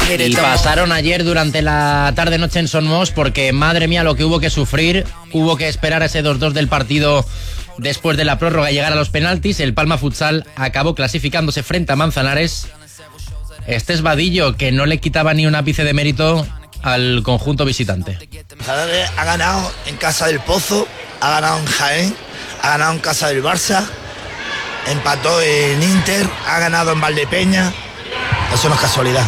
Y pasaron ayer durante la tarde-noche en Son Mos porque, madre mía, lo que hubo que sufrir. Hubo que esperar a ese 2-2 del partido después de la prórroga y llegar a los penaltis. El Palma Futsal acabó clasificándose frente a Manzanares. Este es Vadillo, que no le quitaba ni un ápice de mérito al conjunto visitante. Manzanares ha ganado en casa del Pozo, ha ganado en Jaén, ha ganado en casa del Barça, empató en Inter, ha ganado en Valdepeña. Eso no es casualidad.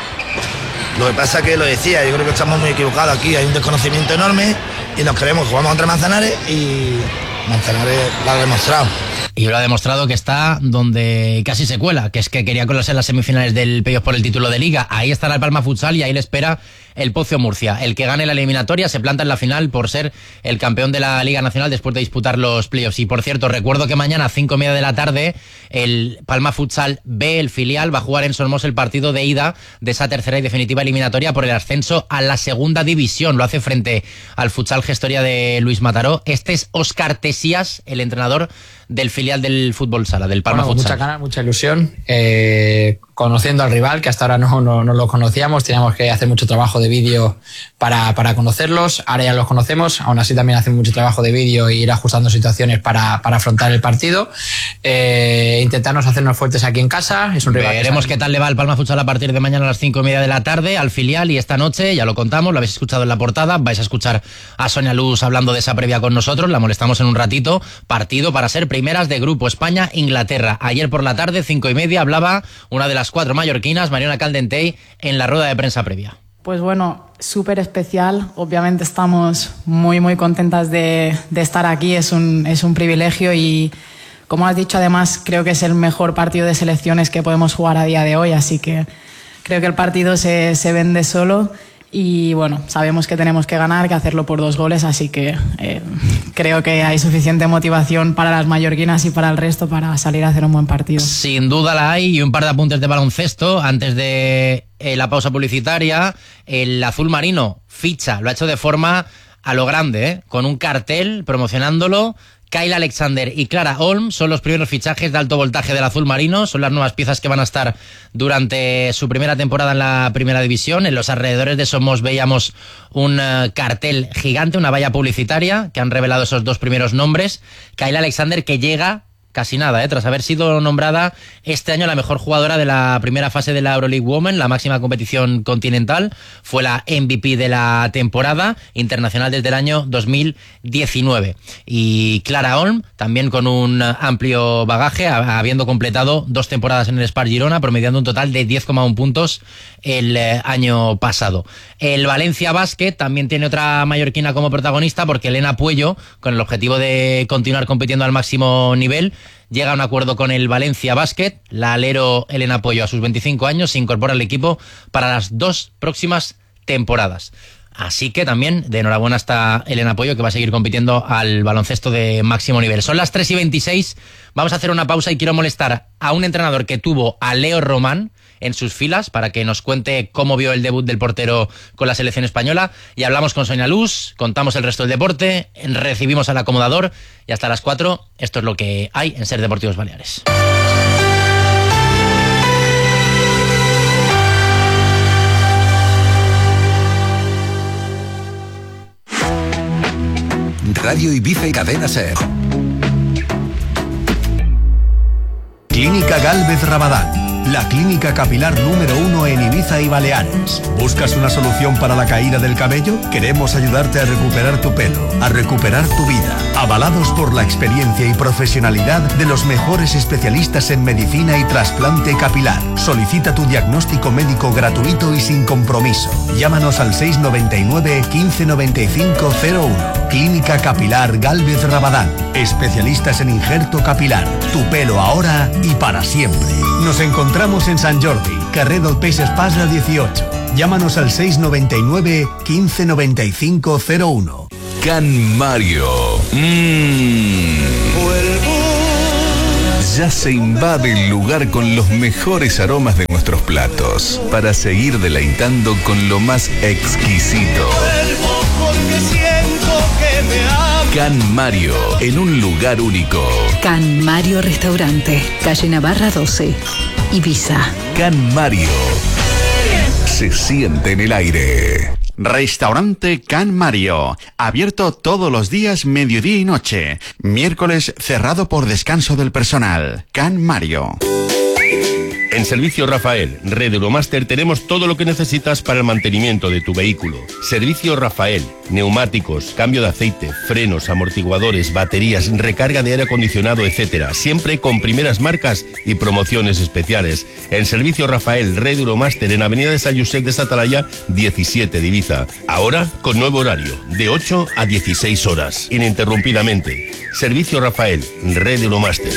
Lo que pasa es que lo decía, yo creo que estamos muy equivocados aquí, hay un desconocimiento enorme y nos creemos que jugamos contra Manzanares y Manzanares lo ha demostrado. Y lo ha demostrado que está donde casi se cuela, que es que quería colarse en las semifinales del playoff por el título de Liga. Ahí estará el Palma Futsal y ahí le espera el Pocio Murcia. El que gane la eliminatoria se planta en la final por ser el campeón de la Liga Nacional después de disputar los playoffs. Y por cierto, recuerdo que mañana a 5:30 de la tarde el Palma Futsal B, el filial, va a jugar en Son Mos el partido de ida de esa tercera y definitiva eliminatoria por el ascenso a la segunda división. Lo hace frente al Futsal Gestoria de Luis Mataró. Este es Óscar Tesías, el entrenador del filial del fútbol sala, del Palma Futsal. Mucha ganas, mucha ilusión. Conociendo al rival, que hasta ahora no lo conocíamos, teníamos que hacer mucho trabajo de vídeo para conocerlos. Ahora ya los conocemos, aún así también hacen mucho trabajo de vídeo e ir ajustando situaciones para afrontar el partido. Intentarnos hacernos fuertes aquí en casa. Es un rival. Veremos qué tal le va al Palma Futsal a partir de mañana a las 5:30 de la tarde al filial, y esta noche, ya lo contamos, lo habéis escuchado en la portada, vais a escuchar a Sonia Luz hablando de esa previa con nosotros, la molestamos en un ratito. Partido para ser primeras de grupo, España-Inglaterra. Ayer por la tarde, 5:30, hablaba una de las 4 mallorquinas, Mariona Caldentey, en la rueda de prensa previa. Pues bueno, súper especial. Obviamente estamos muy, muy contentas de estar aquí. Es un privilegio y, como has dicho, además creo que es el mejor partido de selecciones que podemos jugar a día de hoy. Así que creo que el partido se vende solo. Y bueno, sabemos que tenemos que ganar, que hacerlo por 2 goles, así que creo que hay suficiente motivación para las mallorquinas y para el resto para salir a hacer un buen partido. Sin duda la hay, y un par de apuntes de baloncesto antes de la pausa publicitaria. El azul marino ficha, lo ha hecho de forma a lo grande, con un cartel promocionándolo. Kyle Alexander y Clara Holm son los primeros fichajes de alto voltaje del azul marino, son las nuevas piezas que van a estar durante su primera temporada en la primera división. En los alrededores de Son Mos veíamos un cartel gigante, una valla publicitaria, que han revelado esos 2 primeros nombres. Kyle Alexander, que llega casi nada, tras haber sido nombrada este año la mejor jugadora de la primera fase de la Euroleague Women, la máxima competición continental. Fue la MVP de la temporada, internacional desde el año 2019. Y Clara Holm, también con un amplio bagaje, habiendo completado 2 temporadas en el Spar Girona, promediando un total de 10,1 puntos el año pasado. El Valencia Basket también tiene otra mallorquina como protagonista, porque Elena Puello, con el objetivo de continuar compitiendo al máximo nivel, llega a un acuerdo con el Valencia Basket. La alero Elena Puello, a sus 25 años, se incorpora al equipo para las 2 próximas temporadas. Así que también de enhorabuena está Elena Puello, que va a seguir compitiendo al baloncesto de máximo nivel. Son las 3:26, vamos a hacer una pausa y quiero molestar a un entrenador que tuvo a Leo Román en sus filas para que nos cuente cómo vio el debut del portero con la selección española. Y hablamos con Sonia Luz, contamos el resto del deporte, recibimos al acomodador y hasta las 4 esto es lo que hay en Ser Deportivos Baleares. Radio Ibiza y Cadena Ser. Clínica Gálvez Rabadán, la clínica capilar número 1 en Ibiza y Baleares. ¿Buscas una solución para la caída del cabello? Queremos ayudarte a recuperar tu pelo, a recuperar tu vida. Avalados por la experiencia y profesionalidad de los mejores especialistas en medicina y trasplante capilar. Solicita tu diagnóstico médico gratuito y sin compromiso. Llámanos al 699 15 95 01. Clínica Capilar Gálvez Rabadán. Especialistas en injerto capilar. Tu pelo ahora y para siempre. Nos encontramos en Sant Jordi, carrer del Peix Espasa 18. Llámanos al 699 15 95 01. Can Mario. Ya se invade el lugar con los mejores aromas de nuestros platos para seguir deleitando con lo más exquisito. Can Mario, en un lugar único. Can Mario Restaurante, calle Navarra 12, Ibiza. Can Mario. se siente en el aire. Restaurante Can Mario, abierto todos los días, mediodía y noche. Miércoles cerrado por descanso del personal. Can Mario. En Servicio Rafael, Red Euromaster, tenemos todo lo que necesitas para el mantenimiento de tu vehículo. Servicio Rafael, neumáticos, cambio de aceite, frenos, amortiguadores, baterías, recarga de aire acondicionado, etc. Siempre con primeras marcas y promociones especiales. En Servicio Rafael, Red Euromaster, en Avenida de San Josep de Satalaya, 17 de Ibiza. Ahora con nuevo horario, de 8 a 16 horas, ininterrumpidamente. Servicio Rafael, Red Euromaster.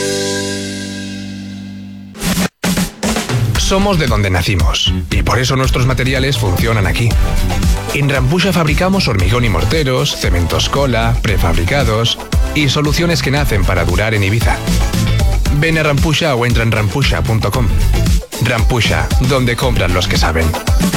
Somos de donde nacimos y por eso nuestros materiales funcionan aquí. En Rampusha fabricamos hormigón y morteros, cementos cola, prefabricados y soluciones que nacen para durar en Ibiza. Ven a Rampusha o entra en rampusha.com. Rampusha, donde compran los que saben.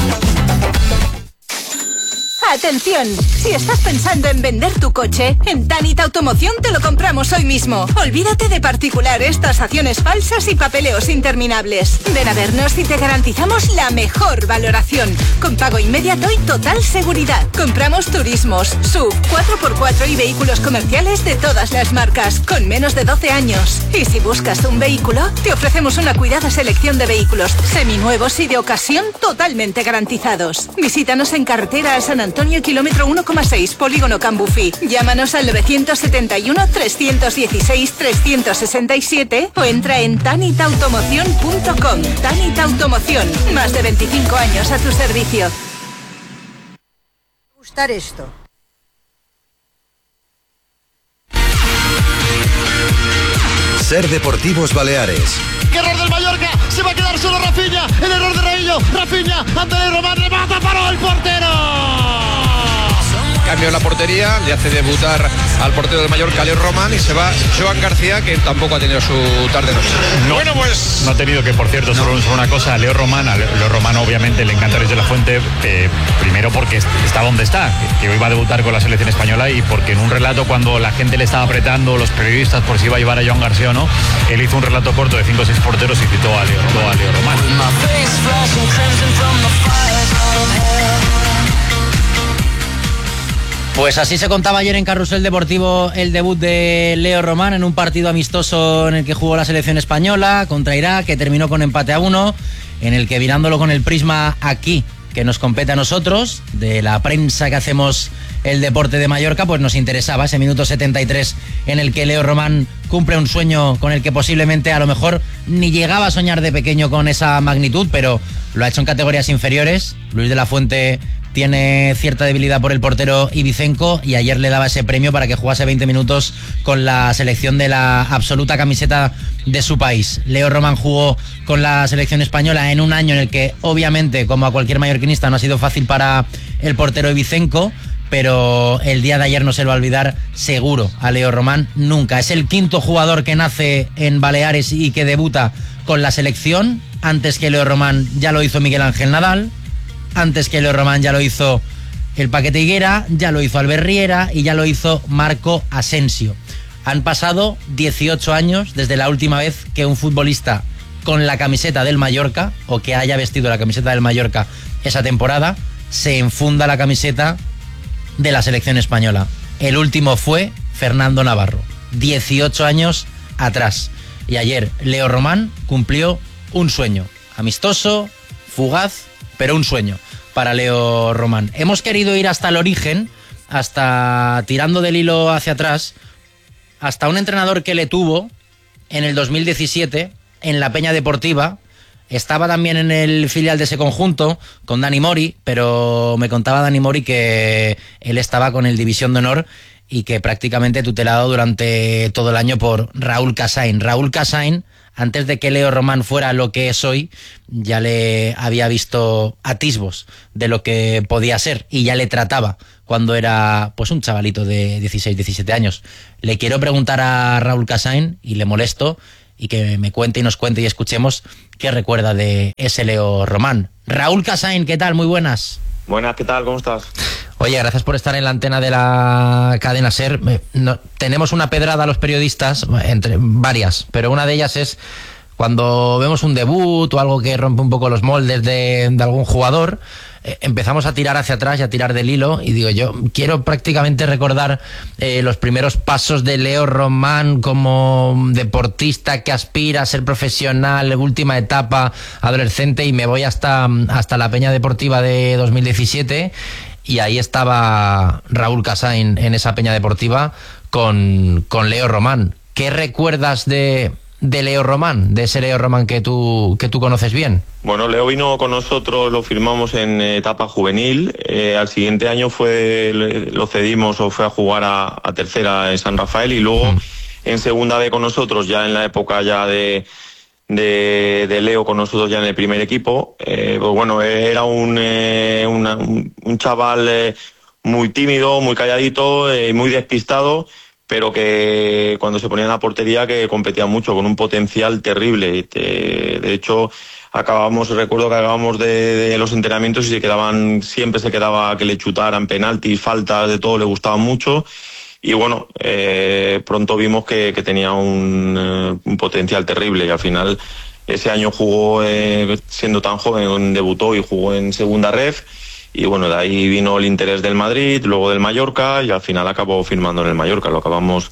¡Atención! Si estás pensando en vender tu coche, en Tanit Automoción te lo compramos hoy mismo. Olvídate de particulares, tasaciones falsas y papeleos interminables. Ven a vernos y te garantizamos la mejor valoración. Con pago inmediato y total seguridad. Compramos turismos, SUV, 4x4 y vehículos comerciales de todas las marcas, con menos de 12 años. Y si buscas un vehículo, te ofrecemos una cuidada selección de vehículos seminuevos y de ocasión totalmente garantizados. Visítanos en carretera a San Antonio, kilómetro 1,6, Polígono Cambufi. Llámanos al 971-316-367 o entra en tanitautomoción.com. Tanit Automoción, más de 25 años a tu servicio. Gustar esto. Ser Deportivos Baleares. ¡Qué error del Mallorca! ¡Se va a quedar solo Rafinha! ¡El error de Raillo! ¡Rafinha! ¡Ante el Román! ¡Remata! ¡Paró el portero! Cambio en la portería, le hace debutar al portero del Mallorca, Leo Román, y se va Joan García, que tampoco ha tenido su tarde noche. No, bueno, pues no ha tenido, que por cierto, solo una cosa, a Leo Román obviamente le encanta Luis de la Fuente, primero porque está donde está, que hoy va a debutar con la selección española, y porque en un relato, cuando la gente le estaba apretando, los periodistas, por si iba a llevar a Joan García o no, él hizo un relato corto de 5 o 6 porteros y citó a Leo Román. Pues así se contaba ayer en Carrusel Deportivo el debut de Leo Román en un partido amistoso en el que jugó la selección española contra Irak, que terminó con empate a 1, en el que, mirándolo con el prisma aquí que nos compete a nosotros, de la prensa que hacemos el deporte de Mallorca, pues nos interesaba ese minuto 73 en el que Leo Román cumple un sueño con el que posiblemente a lo mejor ni llegaba a soñar de pequeño con esa magnitud, pero lo ha hecho en categorías inferiores. Luis de la Fuente tiene cierta debilidad por el portero ibicenco y ayer le daba ese premio para que jugase 20 minutos con la selección de la absoluta camiseta de su país. Leo Román jugó con la selección española en un año en el que, obviamente, como a cualquier mallorquinista, no ha sido fácil para el portero ibicenco, pero el día de ayer no se lo va a olvidar seguro a Leo Román nunca. Es el quinto jugador que nace en Baleares y que debuta con la selección. Antes que Leo Román ya lo hizo Miguel Ángel Nadal, antes que Leo Román ya lo hizo el Paquete Higuera, ya lo hizo Albert Riera y ya lo hizo Marco Asensio. Han pasado 18 años desde la última vez que un futbolista con la camiseta del Mallorca, o que haya vestido la camiseta del Mallorca esa temporada, se enfunda la camiseta de la selección española. El último fue Fernando Navarro, 18 años atrás. Y ayer Leo Román cumplió un sueño, amistoso, fugaz, pero un sueño para Leo Román. Hemos querido ir hasta el origen, hasta, tirando del hilo hacia atrás, hasta un entrenador que le tuvo en el 2017 en la Peña Deportiva. Estaba también en el filial de ese conjunto con Dani Mori, pero me contaba Dani Mori que él estaba con el División de Honor y que prácticamente tutelado durante todo el año por Raúl Casain. Raúl Casain, antes de que Leo Román fuera lo que es hoy, ya le había visto atisbos de lo que podía ser y ya le trataba cuando era pues un chavalito de 16, 17 años. Le quiero preguntar a Raúl Casain, y le molesto, y que me cuente y nos cuente y escuchemos qué recuerda de ese Leo Román. Raúl Casain, ¿qué tal? Muy buenas. Buenas, ¿qué tal? ¿Cómo estás? Oye, gracias por estar en la antena de la cadena SER. Tenemos una pedrada a los periodistas, entre varias, pero una de ellas es cuando vemos un debut o algo que rompe un poco los moldes de algún jugador, empezamos a tirar hacia atrás y a tirar del hilo, y digo, yo quiero prácticamente recordar los primeros pasos de Leo Román como deportista que aspira a ser profesional, última etapa, adolescente, y me voy hasta la Peña Deportiva de 2017, y ahí estaba Raúl Casain en esa Peña Deportiva con Leo Román. ¿Qué recuerdas de Leo Román, de ese Leo Román que tú conoces bien? Bueno, Leo vino con nosotros, lo firmamos en etapa juvenil. Al siguiente año lo cedimos o fue a jugar a tercera en San Rafael, y luego en segunda B con nosotros, ya en la época ya de Leo con nosotros ya en el primer equipo. Pues bueno, era un chaval muy tímido, muy calladito, muy despistado, pero que cuando se ponía en la portería que competía mucho, con un potencial terrible. De hecho, recuerdo que acabábamos de los entrenamientos y siempre se quedaba que le chutaran penaltis, faltas, de todo, le gustaba mucho. Y bueno, pronto vimos que tenía un potencial terrible, y al final ese año jugó, siendo tan joven, debutó y jugó en segunda ref. Y bueno, de ahí vino el interés del Madrid, luego del Mallorca, y al final acabó firmando en el Mallorca. Lo acabamos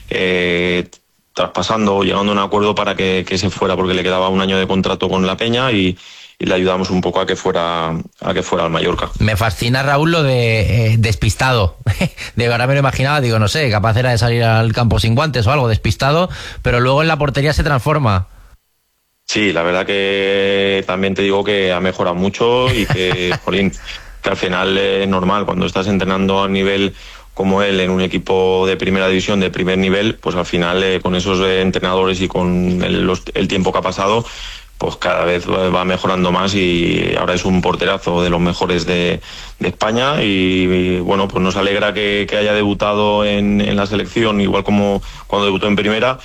traspasando, llegando a un acuerdo para que se fuera, porque le quedaba un año de contrato con la Peña, y le ayudamos un poco a que fuera al Mallorca. Me fascina, Raúl, lo de despistado. De ahora me lo imaginaba, digo, no sé, capaz era de salir al campo sin guantes o algo, despistado, pero luego en la portería se transforma. Sí, la verdad que también te digo que ha mejorado mucho, y que, jolín, que al final es normal, cuando estás entrenando a nivel como él en un equipo de primera división, de primer nivel, pues al final con esos entrenadores y con el tiempo que ha pasado, pues cada vez va mejorando más, y ahora es un porterazo de los mejores de España. Y bueno, pues nos alegra que haya debutado en la selección, igual como cuando debutó en primera,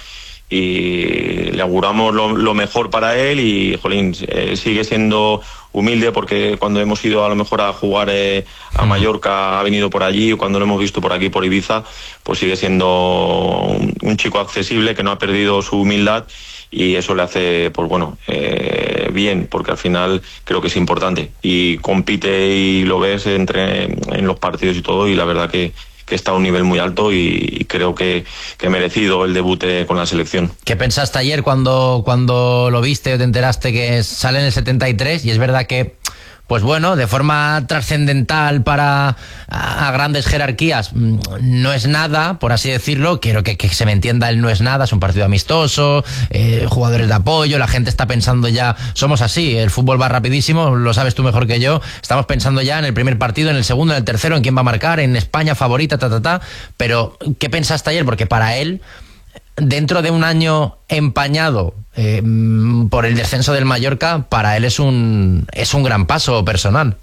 y le auguramos lo mejor para él. Y jolín, sigue siendo humilde, porque cuando hemos ido a lo mejor a jugar a Mallorca, ha venido por allí, o cuando lo hemos visto por aquí, por Ibiza, pues sigue siendo un chico accesible, que no ha perdido su humildad, y eso le hace, pues bueno, bien, porque al final creo que es importante, y compite y lo ves en los partidos y todo, y la verdad que está a un nivel muy alto, y creo que merecido el debut con la selección. ¿Qué pensaste ayer cuando lo viste o te enteraste que sale en el 73? Y es verdad que, pues bueno, de forma trascendental para a grandes jerarquías no es nada, por así decirlo. Quiero que se me entienda, el no es nada, es un partido amistoso, jugadores de apoyo, la gente está pensando ya, somos así, el fútbol va rapidísimo, lo sabes tú mejor que yo, estamos pensando ya en el primer partido, en el segundo, en el tercero, en quién va a marcar, en España favorita, pero ¿qué pensaste ayer? Porque para él, dentro de un año empañado por el descenso del Mallorca, para él es un gran paso personal.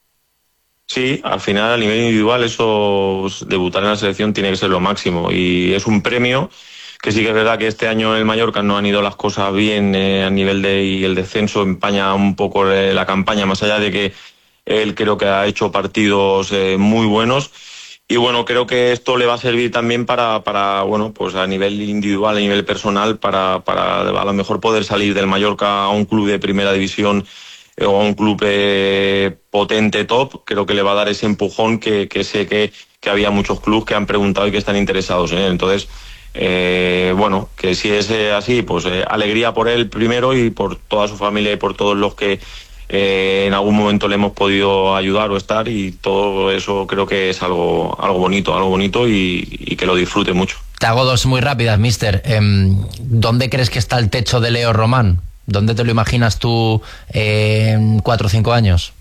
Sí, al final a nivel individual debutar en la selección tiene que ser lo máximo, y es un premio que sí que es verdad que este año en el Mallorca no han ido las cosas bien a nivel y el descenso empaña un poco la campaña, más allá de que él creo que ha hecho partidos muy buenos. Y bueno, creo que esto le va a servir también para bueno, pues a nivel individual, a nivel personal, para a lo mejor poder salir del Mallorca a un club de primera división o a un club potente, top. Creo que le va a dar ese empujón que sé que había muchos clubes que han preguntado y que están interesados en él. Entonces, bueno, que si es así, pues alegría por él primero, y por toda su familia, y por todos los que en algún momento le hemos podido ayudar o estar, y todo eso creo que es algo bonito y que lo disfrute mucho. Te hago dos muy rápidas, mister. ¿Dónde crees que está el techo de Leo Román? ¿Dónde te lo imaginas tú en 4 o 5 años?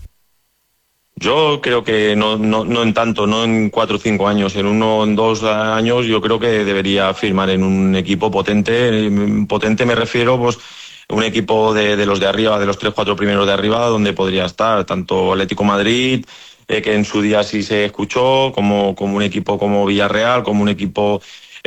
Yo creo que no en 4 o 5 años, en 1 o 2 años yo creo que debería firmar en un equipo potente. Potente me refiero, pues, un equipo de los de arriba, de los 3-4 primeros de arriba, donde podría estar tanto Atlético Madrid, que en su día sí se escuchó, como un equipo como Villarreal, como un equipo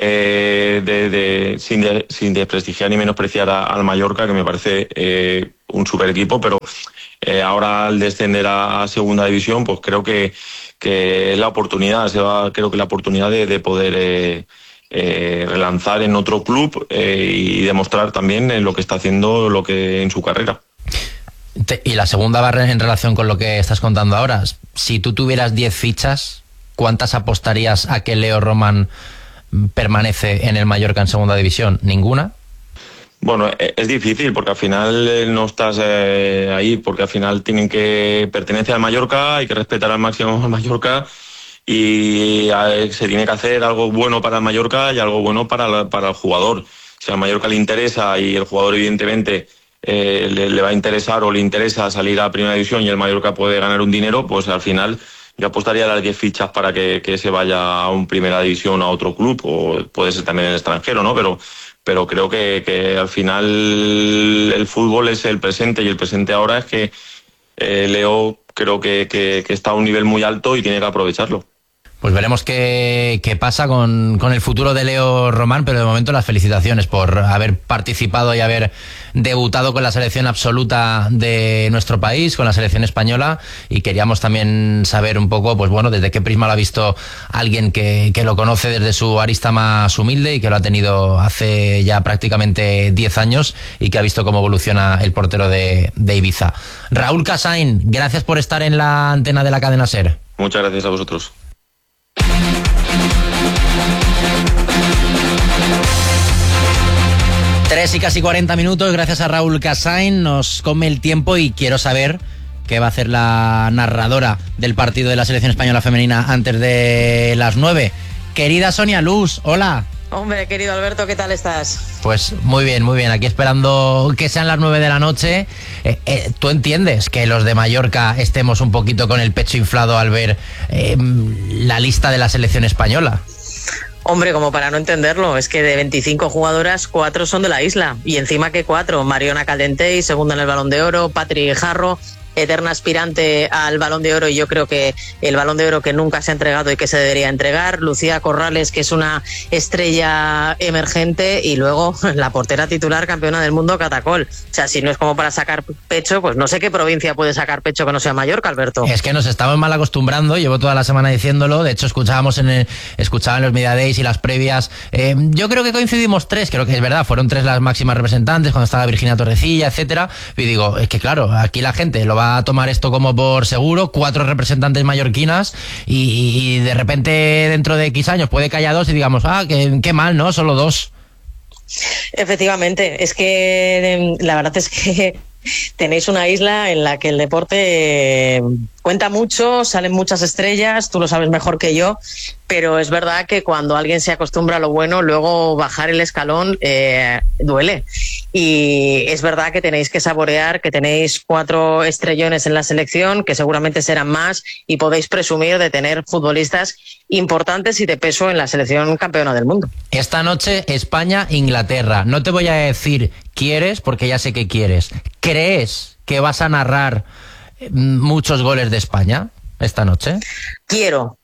sin desprestigiar ni menospreciar al Mallorca, que me parece un super equipo, pero ahora al descender a segunda división, pues creo que es la oportunidad, creo que la oportunidad de poder relanzar en otro club y demostrar también lo que está haciendo en su carrera. Y la segunda va en relación con lo que estás contando ahora. Si tú tuvieras 10 fichas, ¿cuántas apostarías a que Leo Roman permanece en el Mallorca en segunda división? ¿Ninguna? Bueno, es difícil porque al final no estás ahí, porque al final pertenece al Mallorca, hay que respetar al máximo al Mallorca y se tiene que hacer algo bueno para el Mallorca y algo bueno para el jugador. Si al Mallorca le interesa y el jugador evidentemente le va a interesar o le interesa salir a primera división y el Mallorca puede ganar un dinero, pues al final yo apostaría a las 10 fichas para que se vaya a un primera división a otro club, o puede ser también en el extranjero, ¿no? Pero creo que al final el fútbol es el presente y el presente ahora es que Leo creo que está a un nivel muy alto y tiene que aprovecharlo. Pues veremos qué pasa con el futuro de Leo Roman, pero de momento las felicitaciones por haber participado y haber debutado con la selección absoluta de nuestro país, con la selección española, y queríamos también saber un poco, pues bueno, desde qué prisma lo ha visto alguien que lo conoce desde su arista más humilde y que lo ha tenido hace ya prácticamente 10 años y que ha visto cómo evoluciona el portero de Ibiza. Raúl Casain, gracias por estar en la antena de la cadena SER. Muchas gracias a vosotros. Y casi 40 minutos, gracias a Raúl Casain, nos come el tiempo y quiero saber qué va a hacer la narradora del partido de la selección española femenina antes de las 9. Querida Sonia Luz, hola. Hombre, querido Alberto, ¿qué tal estás? Pues muy bien, aquí esperando que sean las 9 de la noche. ¿Tú entiendes que los de Mallorca estemos un poquito con el pecho inflado al ver la lista de la selección española? Hombre, como para no entenderlo, es que de 25 jugadoras, 4 son de la isla. Y encima que 4, Mariona Caldentey, segunda en el Balón de Oro, Patri Jarro, eterna aspirante al Balón de Oro, y yo creo que el Balón de Oro que nunca se ha entregado y que se debería entregar, Lucía Corrales, que es una estrella emergente, y luego la portera titular campeona del mundo, Catacol. O sea, si no es como para sacar pecho, pues no sé qué provincia puede sacar pecho que no sea Mallorca, Alberto. Es que nos estamos mal acostumbrando, llevo toda la semana diciéndolo, de hecho escuchaba en los Media Days y las previas, yo creo que coincidimos 3, creo que es verdad, fueron 3 las máximas representantes cuando estaba Virginia Torrecilla, etcétera, y digo, es que claro, aquí la gente lo va a tomar esto como por seguro, 4 representantes mallorquinas y de repente dentro de X años puede que haya 2 y digamos, qué mal, ¿no? Solo 2. Efectivamente, es que la verdad es que tenéis una isla en la que el deporte cuenta mucho, salen muchas estrellas, tú lo sabes mejor que yo, pero es verdad que cuando alguien se acostumbra a lo bueno, luego bajar el escalón duele. Y es verdad que tenéis que saborear, que tenéis 4 estrellones en la selección, que seguramente serán más, y podéis presumir de tener futbolistas importantes y de peso en la selección campeona del mundo. Esta noche España-Inglaterra. No te voy a decir quieres, porque ya sé que quieres. ¿Crees que vas a narrar muchos goles de España esta noche? Creo.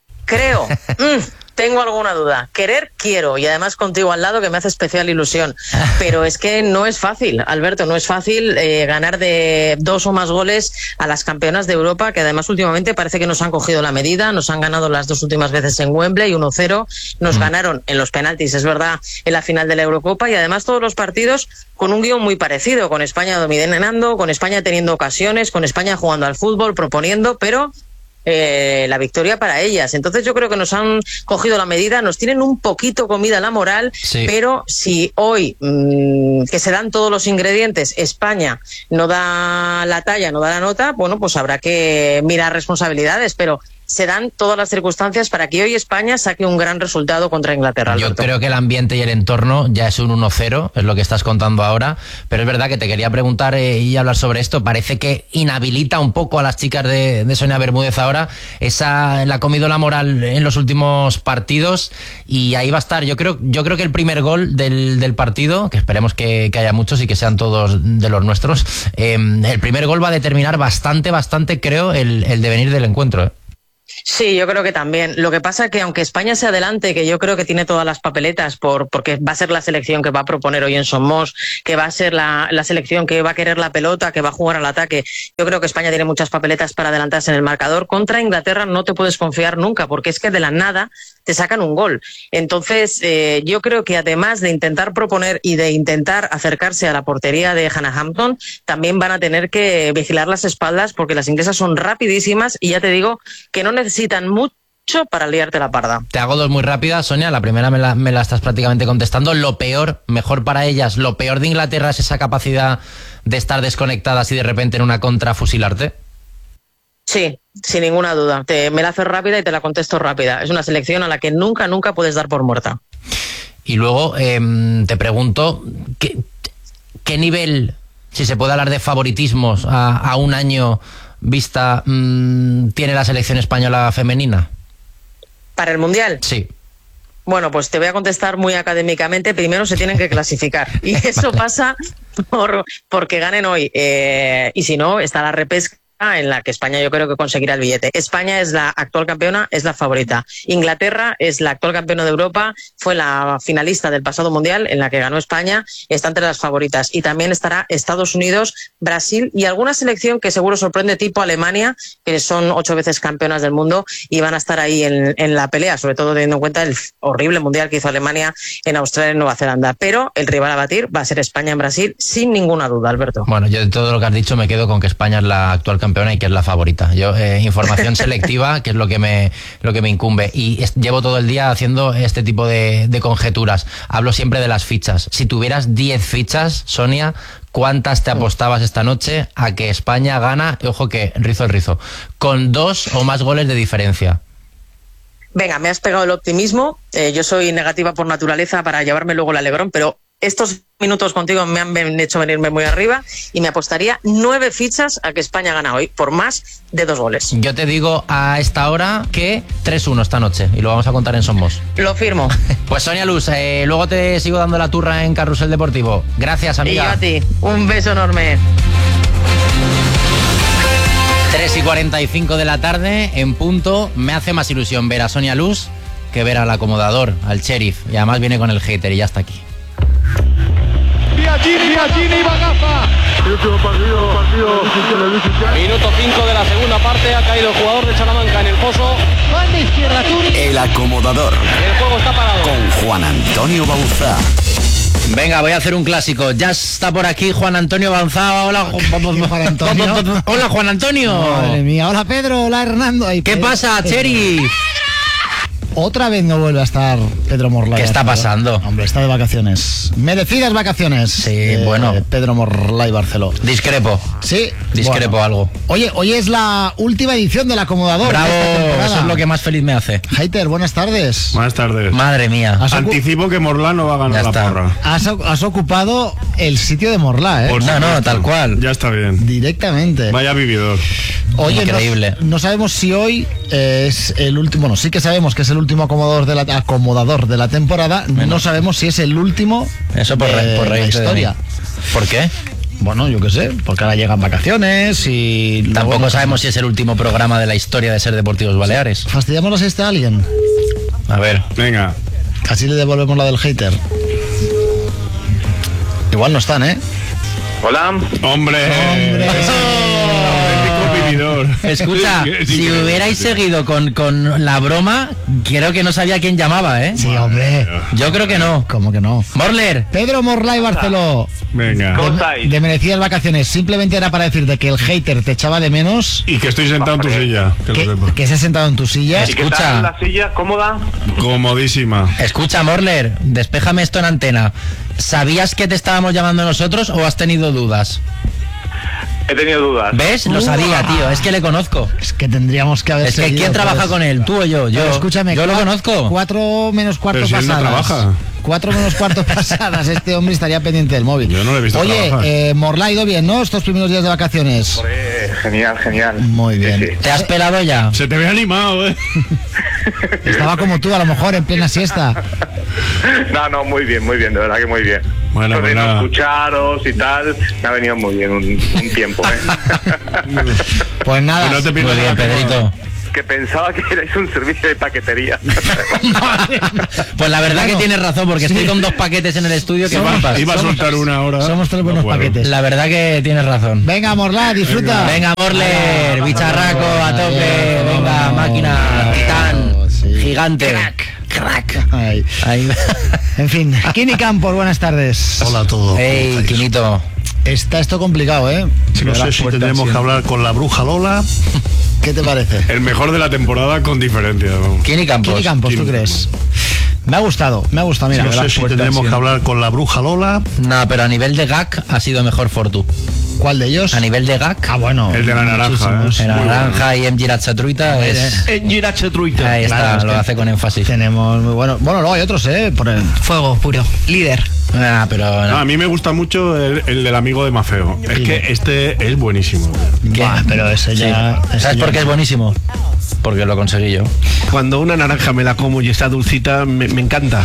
Tengo alguna duda. Querer, quiero. Y además contigo al lado, que me hace especial ilusión. Pero es que no es fácil, Alberto, no es fácil ganar de 2 o más goles a las campeonas de Europa, que además últimamente parece que nos han cogido la medida. Nos han ganado las 2 últimas veces en Wembley, 1-0. Nos ganaron en los penaltis, es verdad, en la final de la Eurocopa. Y además todos los partidos con un guión muy parecido. Con España dominando, con España teniendo ocasiones, con España jugando al fútbol, proponiendo, pero la victoria para ellas. Entonces yo creo que nos han cogido la medida, nos tienen un poquito comida la moral, sí. Pero si hoy que se dan todos los ingredientes, España no da la talla, no da la nota, bueno, pues habrá que mirar responsabilidades, pero se dan todas las circunstancias para que hoy España saque un gran resultado contra Inglaterra, Alberto. Yo creo que el ambiente y el entorno ya es un 1-0, es lo que estás contando ahora, pero es verdad que te quería preguntar y hablar sobre esto. Parece que inhabilita un poco a las chicas de Sonia Bermúdez ahora, la ha comido la moral en los últimos partidos y ahí va a estar. Yo creo que el primer gol del partido, que esperemos que haya muchos y que sean todos de los nuestros, el primer gol va a determinar bastante, creo, el devenir del encuentro, Sí, yo creo que también. Lo que pasa es que aunque España se adelante, que yo creo que tiene todas las papeletas porque va a ser la selección que va a proponer hoy en Somos, que va a ser la selección que va a querer la pelota, que va a jugar al ataque, yo creo que España tiene muchas papeletas para adelantarse en el marcador. Contra Inglaterra no te puedes confiar nunca, porque es que de la nada te sacan un gol. Entonces, yo creo que además de intentar proponer y de intentar acercarse a la portería de Hannah Hampton, también van a tener que vigilar las espaldas, porque las inglesas son rapidísimas y ya te digo que no necesitan mucho para liarte la parda. Te hago dos muy rápidas, Sonia. La primera me la estás prácticamente contestando. Lo peor, mejor para ellas, lo peor de Inglaterra es esa capacidad de estar desconectadas y de repente en una contra fusilarte. Sí, sin ninguna duda. Me la haces rápida y te la contesto rápida. Es una selección a la que nunca puedes dar por muerta. Y luego te pregunto, ¿qué nivel, si se puede hablar de favoritismos a un año vista, tiene la selección española femenina? ¿Para el Mundial? Sí. Bueno, pues te voy a contestar muy académicamente. Primero se tienen que clasificar. Y eso pasa porque ganen hoy. Y si no, está la repesca, en la que España yo creo que conseguirá el billete. España es la actual campeona, es la favorita. Inglaterra es la actual campeona de Europa, fue la finalista del pasado Mundial en la que ganó España, está entre las favoritas. Y también estará Estados Unidos, Brasil y alguna selección que seguro sorprende, tipo Alemania, que son 8 veces campeonas del mundo y van a estar ahí en la pelea, sobre todo teniendo en cuenta el horrible Mundial que hizo Alemania en Australia y Nueva Zelanda. Pero el rival a batir va a ser España en Brasil, sin ninguna duda, Alberto. Bueno, yo de todo lo que has dicho me quedo con que España es la actual campeona y que es la favorita. Yo, información selectiva, que es lo que me incumbe. Y llevo todo el día haciendo este tipo de conjeturas. Hablo siempre de las fichas. Si tuvieras 10 fichas, Sonia, ¿cuántas te apostabas esta noche a que España gana? Ojo que rizo el rizo. Con 2 o más goles de diferencia. Venga, me has pegado el optimismo. Yo soy negativa por naturaleza para llevarme luego el alegrón, pero estos minutos contigo me han hecho venirme muy arriba y me apostaría 9 fichas a que España gana hoy por más de 2 goles. Yo te digo a esta hora que 3-1 esta noche y lo vamos a contar en Somos. Lo firmo. Pues Sonia Luz, luego te sigo dando la turra en Carrusel Deportivo. Gracias, amiga. Y yo a ti. Un beso enorme. 3:45 de la tarde, en punto. Me hace más ilusión ver a Sonia Luz que ver al acomodador, al sheriff. Y además viene con el hater y ya está aquí. Biagini y Bagafa. Minuto 5 de la segunda parte, ha caído el jugador de Salamanca en el pozo. Banda izquierda, Turi. El acomodador. El juego está parado. Con Juan Antonio Bauzá. Venga, voy a hacer un clásico. Ya está por aquí Juan Antonio Bauzá. Hola, Juan Antonio. Hola, Juan Antonio. Madre mía. Hola, Pedro. Hola, Hernando. ¿Qué pasa, Cheri? Otra vez no vuelve a estar Pedro Morlay. ¿Qué está pasando? Hombre, está de vacaciones. Merecidas vacaciones. Sí, bueno. Pedro Morlay Barceló. Discrepo. Sí. Discrepo bueno. algo. Oye, hoy es la última edición del acomodador. Bravo, eso es lo que más feliz me hace. Hater, buenas tardes. Buenas tardes. Madre mía. Anticipo que Morlá no va a ganar la porra. Has ocupado el sitio de Morlá, ¿eh? No, tal cual. Ya está bien. Directamente. Vaya vividor. Oye, increíble. No sabemos si hoy es el último. Bueno, sí que sabemos que es el último acomodador de la temporada. Bueno. No sabemos si es el último. Eso por la historia. ¿Por qué? Bueno, yo qué sé, porque ahora llegan vacaciones y... Tampoco sabemos si es el último programa de la historia de Ser Deportivos Baleares. ¿Fastidiamos la siesta a alguien? A ver. Venga. Casi le devolvemos la del hater. Igual no están, ¿eh? Hola. ¡Hombre! Escucha, si hubierais seguido con la broma, creo que no sabía quién llamaba, ¿eh? Sí, hombre. Yo creo que no. ¿Cómo que no? Morler. Pedro Morlay Barceló. Venga. ¿Cómo estáis? De merecidas vacaciones. Simplemente era para decirte que el hater te echaba de menos. Y que estoy sentado en tu silla. Que se ha sentado en tu silla. ¿Y qué tal la silla? ¿Cómoda? Comodísima. Escucha, Morler, despéjame esto en antena. ¿Sabías que te estábamos llamando nosotros o has tenido dudas? He tenido dudas. ¿Ves? Lo sabía, tío. Es que le conozco. Es que tendríamos que haber Es que seguido, ¿quién trabaja con él? ¿Tú o yo? Yo. Pero escúchame. Yo lo conozco. 4 menos cuarto Pero si pasadas. él no trabaja. 4 menos cuarto pasadas. Este hombre estaría pendiente del móvil. Yo no lo he visto trabajar. Oye, Morlay ha ido bien, ¿no? Estos primeros días de vacaciones. Genial. Muy bien. Sí, sí. ¿Te has pelado ya? Se te ve animado, ¿eh? Estaba como tú, a lo mejor, en plena siesta. No, muy bien, de verdad que muy bien. Bueno, pues nada. Escucharos y tal, me ha venido muy bien un tiempo, ¿eh? Pues nada. No te Muy bien, Pedrito. que pensaba que erais un servicio de paquetería. Pues la verdad que tienes razón, porque estoy con 2 paquetes en el estudio que Iba a soltar una hora. Somos 3 buenos paquetes. La verdad que tienes razón. Venga, Morla, disfruta. Venga, Morler, bicharraco a tope. Venga, máquina, titán, gigante. Crack. Ahí. En fin, Kini Campos, buenas tardes. Hola a todos. Hey, Quinito. Está esto complicado, ¿eh? No sé si tendremos que hablar con la bruja Lola. ¿Qué te parece? El mejor de la temporada con diferencia. Kini Campos. ¿Tú crees? Me ha gustado, mira. No sé si tendremos que hablar con la bruja Lola. No, pero a nivel de gag ha sido mejor Fortu. ¿Cuál de ellos? A nivel de gag. Ah, bueno. El de la naranja. El naranja y Giratchatruita es... Giratchatruita. Ahí está, Claro, lo hace con énfasis. Tenemos muy bueno. Bueno, luego hay otros, Por el fuego puro. Líder. Ah, pero no. A mí me gusta mucho el del amigo de Mafeo. Es que este es buenísimo. Bah, pero ese ya... Sí. ¿Sabes por qué es buenísimo? Porque lo conseguí yo. Cuando una naranja me la como y está dulcita, me encanta.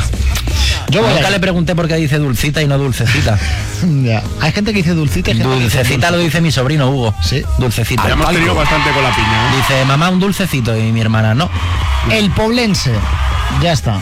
Yo nunca le pregunté por qué dice dulcita y no dulcecita. Ya. Hay gente que dice dulcita y gente dulcecita lo dice mi sobrino Hugo. Sí. Dulcecita. Ya hemos tenido bastante con la piña. Dice, mamá, un dulcecito, y mi hermana, no. El Poblense. Ya está.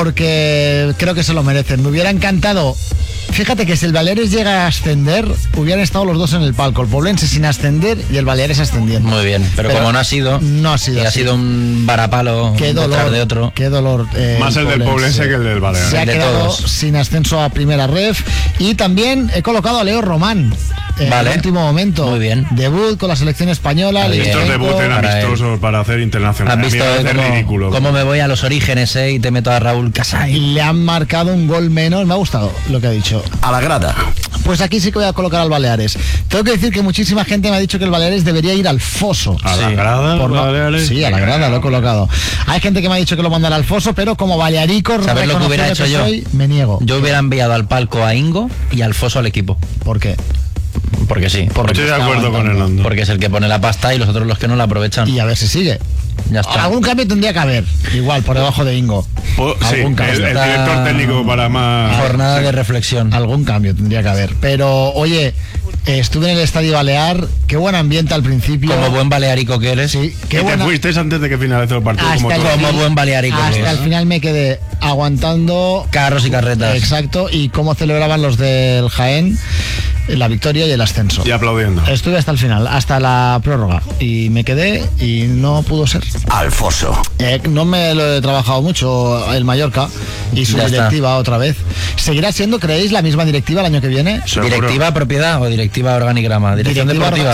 Porque creo que se lo merecen. Me hubiera encantado. Fíjate que si el Baleares llega a ascender, hubieran estado los dos en el palco. El Poblense sin ascender y el Baleares ascendiendo. Muy bien, pero como no ha sido. No ha sido. Y ha sido un varapalo detrás de otro. Qué dolor. Más el del Poblense que el del Baleares. Se ha quedado sin ascenso a primera ref. Y también he colocado a Leo Román. En el último momento. Muy bien. Debut con la selección española. Estos debuts en amistosos para hacer internacional. ¿Has visto ridículo. cómo me voy a los orígenes, y te meto a Raúl Casay? Le han marcado un gol menos. Me ha gustado lo que ha dicho. A la grada. Pues aquí sí que voy a colocar al Baleares. Tengo que decir que muchísima gente me ha dicho que el Baleares debería ir al foso. ¿A la grada? Baleares? Sí, a la grada lo he colocado. Hay gente que me ha dicho que lo mandara al foso, pero como balearico, ¿sabes lo que hubiera hecho yo? Me niego. Yo hubiera enviado al palco a Ingo y al foso al equipo. ¿Por qué? Porque sí. Estoy de acuerdo con Hernando. Porque es el que pone la pasta y los otros los que no la aprovechan. Y a ver si sigue. Ya está. Algún cambio tendría que haber. Igual, por debajo de Ingo. Sí, el director técnico para más... Jornada de reflexión. Algún cambio tendría que haber. Pero, oye, estuve en el Estadio Balear. Qué buen ambiente al principio. Como buen balearico que eres. Sí. Qué te fuiste antes de que finalizó el partido. Como buen balearico que eres. Hasta el final me quedé aguantando... Carros y carretas. Exacto. Y cómo celebraban los del Jaén la victoria y el ascenso. Y aplaudiendo. Estuve hasta el final, hasta la prórroga. Y me quedé y no pudo ser. Al foso. No me lo he trabajado mucho el Mallorca y su directiva otra vez. ¿Seguirá siendo, creéis, la misma directiva el año que viene? ¿Seguro? ¿Directiva propiedad o directiva organigrama? ¿Dirección deportiva?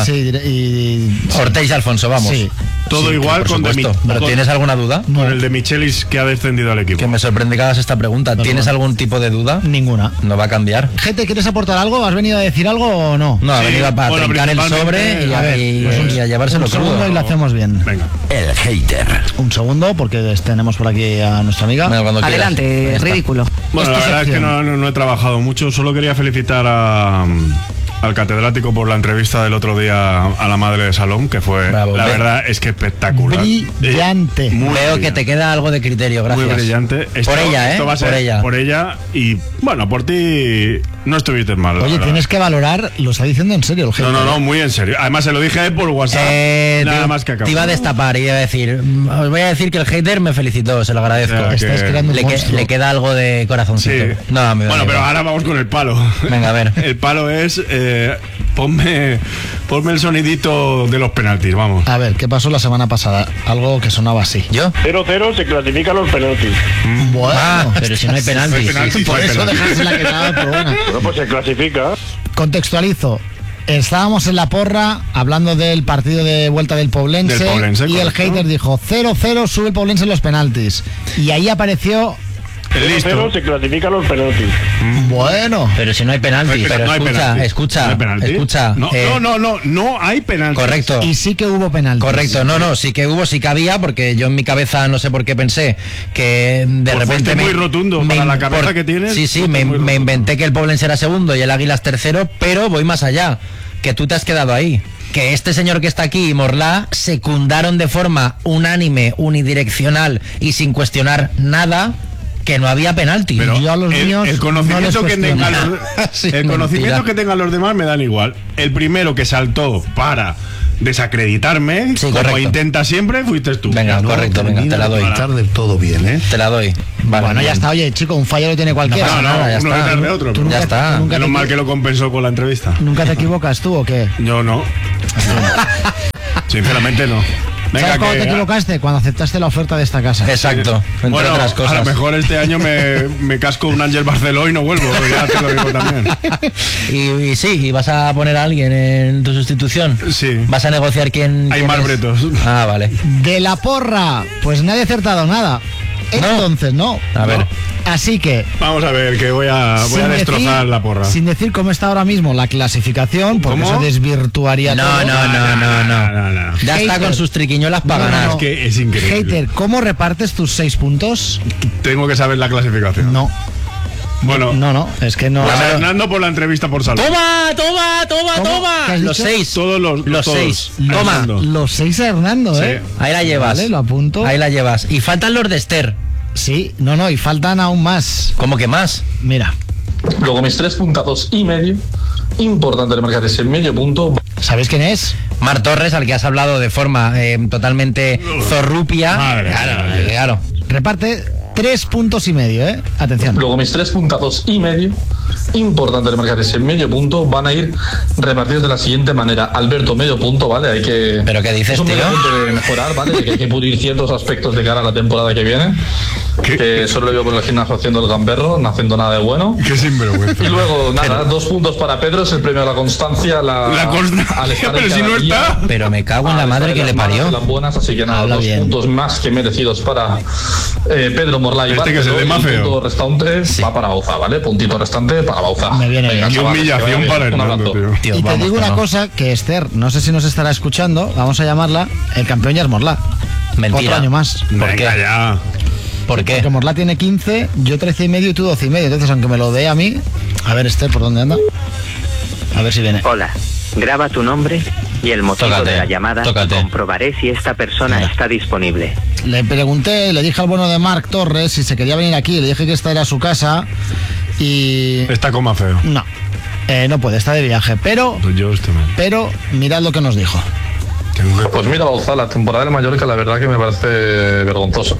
Sí, Ortega y Alfonso, vamos. Sí. Todo igual con ¿Pero tienes alguna duda? Con el de Michelis que ha descendido al equipo. Que me sorprende que hagas esta pregunta. ¿Tienes algún tipo de duda? Ninguna. ¿No va a cambiar? Gente, ¿quieres aportar algo? ¿Has venido a decir algo o no? No, ha venido a trincar el sobre y a llevárselo crudo. Un segundo y lo hacemos bien. Venga. El hater. Un segundo, porque tenemos por aquí a nuestra amiga. Adelante, ridículo. Bueno, la verdad es que no he trabajado mucho. Solo quería felicitar al catedrático por la entrevista del otro día a la madre de Salón, que fue, bravo, la verdad es que espectacular. Brillante. Veo que te queda algo de criterio, gracias. Muy brillante. Por ella, esto va a ser por ella. Y bueno, por ti no estuviste mal. Oye, tienes que valorar, lo está diciendo en serio el jefe. No, muy en serio. Además se lo dije por WhatsApp. Nada más que acabo. Te iba a destapar y iba a decir, os voy a decir que el hater me felicitó, se lo agradezco. Estás creando un monstruo. Le queda algo de corazoncito. Sí. No, bueno, pero ahora vamos con el palo. Venga, a ver. El palo es ponme el sonidito de los penaltis, vamos. A ver, ¿qué pasó la semana pasada? Algo que sonaba así. ¿Yo? 0-0 se clasifican los penaltis. Bueno, pero si no hay penaltis. Por eso dejársela quedada, pero bueno. Bueno, pues se clasifica. Contextualizo. Estábamos en la porra hablando del partido de vuelta del Poblense, y el hater dijo 0-0 sube el Poblense en los penaltis. Y ahí apareció... Listo. Se clasifican los penaltis. Bueno. Pero si no hay penaltis. Pero escucha. No hay penaltis. Correcto. Y sí que hubo penaltis. Correcto. No, sí que hubo, sí que había, porque yo en mi cabeza no sé por qué pensé que de repente... muy rotundo para la cabeza que tienes. Sí, me inventé que el Poblense era segundo y el Águilas tercero, pero voy más allá, que tú te has quedado ahí. Que este señor que está aquí y Morlá secundaron de forma unánime, unidireccional y sin cuestionar nada que no había penalti. Pero yo a los míos el conocimiento, no que tengan los, sí, el conocimiento que tengan los demás me dan igual. El primero que saltó para desacreditarme, Sí, como correcto. intenta siempre, fuiste tú. Venga, correcto, venga, te la doy. del todo bien, ¿eh? Te la doy. Vale, Bueno, ya bien. está, oye, chico, un fallo lo tiene cualquiera. No, nada, ya uno está. detrás de otro. Tú pero Ya está. nunca Menos te- mal que lo compensó con la entrevista. ¿Nunca te equivocas tú o qué? Yo no. Sinceramente no. ¿Sabes cuándo te que- equivociste? Cuando aceptaste la oferta de esta casa. Exacto, entre Bueno, otras cosas. a lo mejor este año me casco un Ángel Barceló y no vuelvo, ya te lo digo también. Y sí, ¿y vas a poner a alguien en tu sustitución? Sí. ¿Vas a negociar quién? Hay quién más es? bretos. Ah, vale. De la porra, pues nadie ha acertado nada. Entonces, no. A ver. Así que, Vamos a ver, que voy a sin destrozar decir- la porra. sin decir cómo está ahora mismo la clasificación, porque ¿Cómo? eso desvirtuaría No, todo. No. Ya está Hater. con sus triquiñuelas para No, ganar. no. Es que es increíble. Hater, ¿cómo repartes tus 6 puntos? Tengo que saber la clasificación. No. Bueno, No, es que no. pues Hernando por la entrevista por salud. ¡Toma! ¿Cómo? ¿Qué has Los dicho? 6. Todos Los todos. 6. Hernando. Toma. Los 6 a Hernando, Sí. ¿eh? Ahí la llevas. Vale, lo apunto. Ahí la llevas. Y faltan los de Esther. Sí, no, y faltan aún más. ¿Cómo que más? Mira, Luego mis 3 puntados y medio. Importante remarcar ese medio punto. ¿sabéis quién es? Mar Torres, al que has hablado de forma totalmente zorrupia. Madre mía. Claro. Reparte 3 puntos y medio, ¿eh? Atención. Luego mis 3 puntados y medio. Importante remarcar ese medio punto. Van a ir repartidos de la siguiente manera. Alberto, medio punto, ¿vale? Hay que. ¿Pero qué dices, es un tío? medio punto de mejorar, ¿vale? Que hay que pulir ciertos aspectos de cara a la temporada que viene. Que solo le veo por el gimnasio haciendo el gamberro, no haciendo nada de bueno. Qué sinvergüenza. Y luego, nada, 2 puntos para Pedro, es el premio a la constancia. La constancia, al estar pero en si cada no día, está. Pero me cago en la al madre estar que en le las manos parió. de las buenas, así que nada, Habla 2 bien. puntos más que merecidos para Pedro Morlay. Este que es el de más feo. punto restante va para Bauza, ¿vale? Puntito restante para Bauza. Me viene bien. Qué chavales, humillación que vaya para bien. Un Hernando, abrazo. tío. Y te vamos, digo que una no. cosa que Esther, no sé si nos estará escuchando, vamos a llamarla el campeón ya es Morlá. Mentira. Otro año más. ¿Por Venga, qué? ya. ¿Por qué? Porque Morlá tiene 15, yo 13 y medio y tú 12 y medio. Entonces, aunque me lo dé a mí, a ver Esther, ¿por dónde anda? A ver si viene. Hola, graba tu nombre y el motivo Tócate, de la llamada tócate. y comprobaré si esta persona Mira. está disponible. Le pregunté, le dije al bueno de Marc Torres si se quería venir aquí, le dije que esta era su casa y... Está coma feo. No, no puede, está de viaje, pero mirad lo que nos dijo. Pues mira, Bauza, la temporada del Mallorca la verdad que me parece vergonzoso.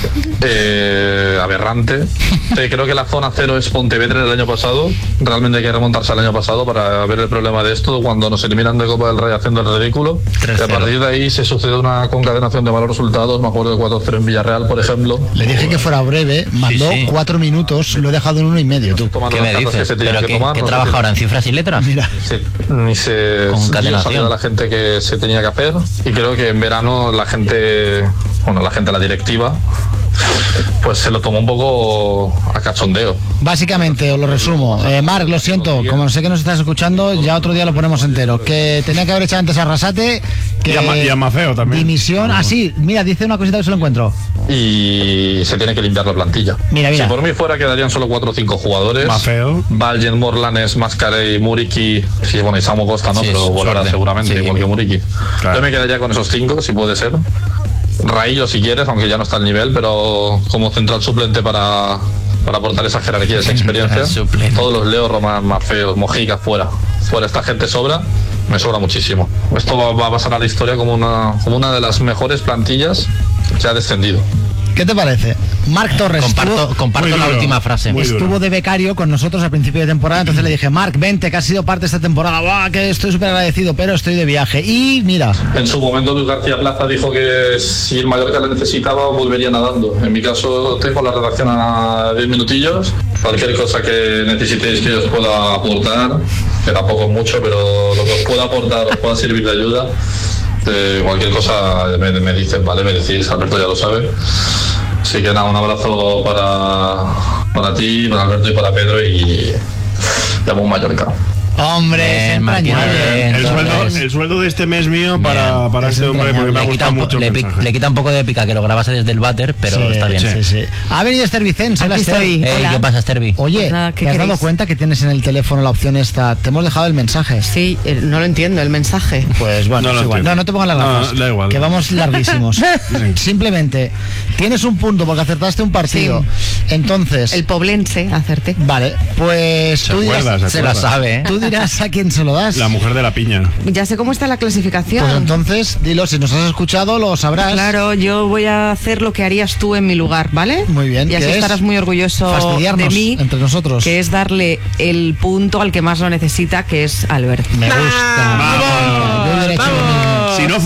Aberrante. Creo que la zona cero es Pontevedra del año pasado. Realmente hay que remontarse al año pasado para ver el problema de esto, cuando nos eliminan de Copa del Rey haciendo el ridículo. Y a partir de ahí se sucede una concadenación de malos resultados. Me acuerdo de 4-0 en Villarreal, por ejemplo. Le dije que fuera breve, mandó 4 minutos, lo he dejado en 1,5 tú. ¿Qué me dices? ¿Pero qué trabaja ahora en cifras y letras? Mira. Ni se Concatenación. dio a la gente que se tenía que hacer, y creo que en verano la gente, la directiva, pues se lo tomó un poco a cachondeo. Básicamente, os lo resumo. Marc, lo siento, como sé que nos estás escuchando, ya otro día lo ponemos entero. Que tenía que haber echado antes a Arrasate. Que Y a Maceo también. Dimisión. Ah, sí, mira, dice una cosita que se lo encuentro. Y se tiene que limpiar la plantilla. Mira. Si por mí fuera quedarían solo 4 o 5 jugadores. Maceo. Valgen, Morlanes, Mascarey, Muriqui. Sí, bueno, y Samu Costa, ¿no? Sí, Pero volará suerte. seguramente, Sí. igual que Muriqui. Claro. Yo me quedaría con esos 5, si puede ser. Raillo si quieres, aunque ya no está al nivel, pero como central suplente para aportar esa jerarquía, esa experiencia. Suplente. Todos los Leo, Román, Mafeo, Mojica, fuera. Esta gente sobra, me sobra muchísimo. Esto va a pasar a la historia como una de las mejores plantillas que ha descendido. ¿Qué te parece? Marc Torres Comparto Muy la duro. última frase. Muy duro. estuvo de becario con nosotros al principio de temporada, entonces le dije, Marc, vente, que has sido parte de esta temporada. ¡Buah, que estoy súper agradecido, pero estoy de viaje! Y mira, En su momento Luis García Plaza dijo que si el Mallorca le necesitaba volvería nadando. En mi caso tengo la redacción a 10 minutillos. Cualquier cosa que necesitéis que os pueda aportar, que tampoco es mucho, pero lo que os pueda aportar os pueda servir de ayuda. Cualquier cosa me dices, ¿vale? Me decís, Alberto ya lo sabe. Así que nada, un abrazo para ti, para Alberto y para Pedro, y llamo un Mallorca. hombre, es entrañable. El sueldo de este mes mío para este hombre, porque me ha gustado mucho el mensaje. Le quita un poco de pica que lo grabase desde el váter, pero Sí, está bien. sí. Ha venido Esther Vicens, hola Aquí Esther. estoy. Hola. ¿Qué pasa, Esthervi? Oye, Pues nada, ¿qué ¿te has dado queréis? cuenta que tienes en el teléfono la opción esta? Te hemos dejado el mensaje. Sí, no lo entiendo, el mensaje. Pues bueno, No es lo igual. entiendo. No te pongas las gafas. Da igual. Que vamos larguísimos. Simplemente, tienes un punto porque acertaste un partido. Entonces, El poblense, acerté. vale, pues tú dirás, acuerda, se Se la acuerda. sabe, ¿eh? tú dirás a quién se lo das. La mujer de la piña. Ya sé cómo está la clasificación. Pues entonces, dilo, si nos has escuchado, lo sabrás. Claro, yo voy a hacer lo que harías tú en mi lugar, ¿vale? Muy bien. Y así estarás muy orgulloso fastidiarnos de mí. entre nosotros. Que es darle el punto al que más lo necesita, que es Albert. Me gusta. ¡Vamos! Yo hubiera hecho lo mismo. Si no